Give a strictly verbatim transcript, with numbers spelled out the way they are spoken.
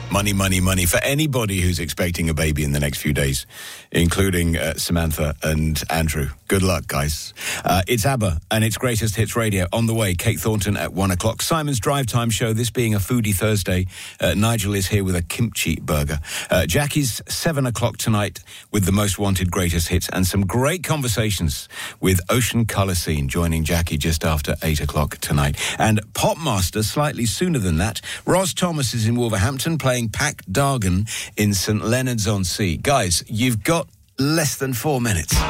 Money, money, money for anybody who's expecting a baby in the next few days, including uh, Samantha and Andrew. Good luck, guys. Uh, it's ABBA and it's Greatest Hits Radio on the way. Kate Thornton at one o'clock. Simon's Drive Time show, this being a foodie Thursday. Uh, Nigel is here with a kimchi burger. Uh, Jackie's seven o'clock tonight with the most wanted Greatest Hits and some great conversations with Ocean Colour Scene joining Jackie just after eight o'clock tonight. And Popmaster slightly sooner than that. Ross Thomas is in Wolverhampton playing Pack Dargan in St Leonard's-on-Sea. Guys, you've got less than four minutes.